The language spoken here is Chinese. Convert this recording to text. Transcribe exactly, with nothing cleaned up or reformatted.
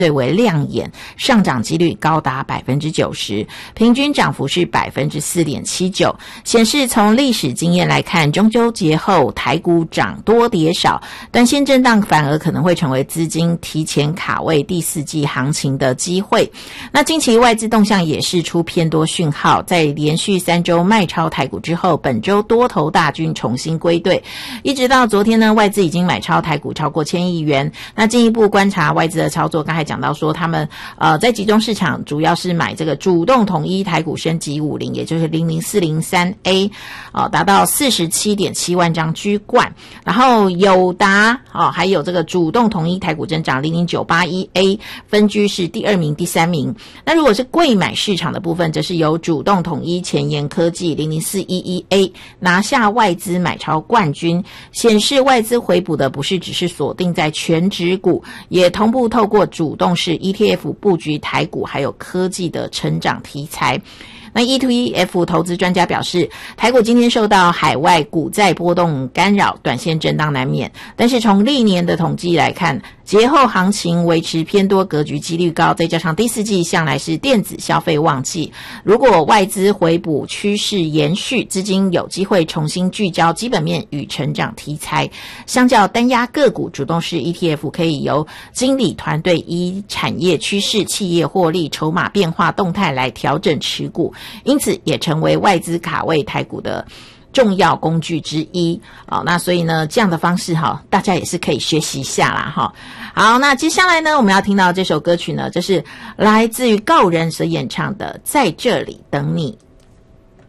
最为亮眼，上涨几率高达 百分之九十， 平均涨幅是 百分之四点七九， 显示从历史经验来看，中秋节后台股涨多跌少，短线震荡反而可能会成为资金提前卡位第四季行情的机会。那近期外资动向也释出偏多讯号，在连续三周卖超台股之后，本周多头大军重新归队，一直到昨天呢，外资已经买超台股超过千亿元。那进一步观察外资的操作，刚才讲到说他们呃在集中市场主要是买这个主动统一台股升级五零，也就是零零四零三 A， 哦，达到 四十七点七万张居冠。然后友达哦，还有这个主动统一台股增长零零九八一 A 分居是第二名、第三名。那如果是贵买市场的部分，则是由主动统一前沿科技零零四一一 A 拿下外资买超冠军，显示外资回补的不是只是锁定在全指股，也同步透过主动式 E T F 布局台股还有科技的成长题材。那 E T F 投资专家表示，台股今天受到海外股债波动干扰，短线震荡难免，但是从历年的统计来看，节后行情维持偏多格局几率高，再加上第四季向来是电子消费旺季，如果外资回补趋势延续，资金有机会重新聚焦基本面与成长题材。相较单压个股，主动式 E T F 可以由经理团队依产业趋势、企业获利、筹码变化动态来调整持股，因此也成为外资卡位台股的重要工具之一。好，那所以呢，这样的方式哈，大家也是可以学习一下啦哈。好，那接下来呢，我们要听到这首歌曲呢，这是来自于告人所演唱的《在这里等你》。